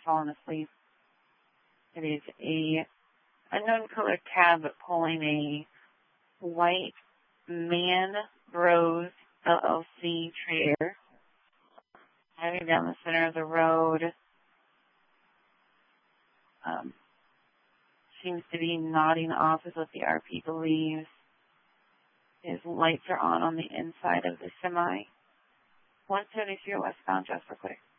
fallen asleep. It is a unknown colored cab pulling a white Man Bros LLC trailer. Driving down the center of the road. Seems to be nodding off is what the RP believes. His lights are on the inside of the semi. 173 westbound, just for quick.